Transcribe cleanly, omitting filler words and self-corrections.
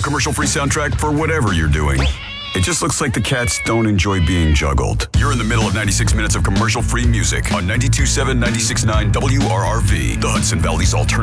commercial-free soundtrack for whatever you're doing. It just looks like the cats don't enjoy being juggled. You're in the middle of 96 minutes of commercial-free music on 92.7, 96.9 WRRV, the Hudson Valley's alternative.